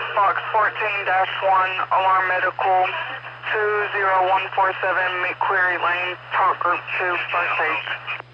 Fox 14-1, Alarm Medical, 20147, McQuarrie Lane, Talk Group 2, First Aid.